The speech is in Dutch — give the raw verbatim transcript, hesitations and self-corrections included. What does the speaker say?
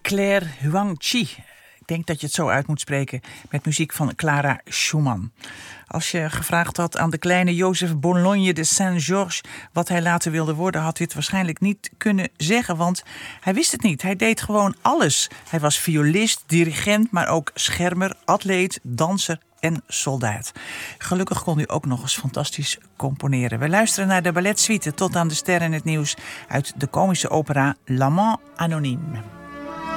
Claire Huang-chi. Ik denk dat je het zo uit moet spreken, met muziek van Clara Schumann. Als je gevraagd had aan de kleine Joseph Bologne de Saint-Georges wat hij later wilde worden, had hij het waarschijnlijk niet kunnen zeggen, want hij wist het niet. Hij deed gewoon alles. Hij was violist, dirigent, maar ook schermer, atleet, danser en soldaat. Gelukkig kon hij ook nog eens fantastisch componeren. We luisteren naar de balletsuite Tot aan de sterren in het nieuws uit de komische opera L'Amant Anonyme.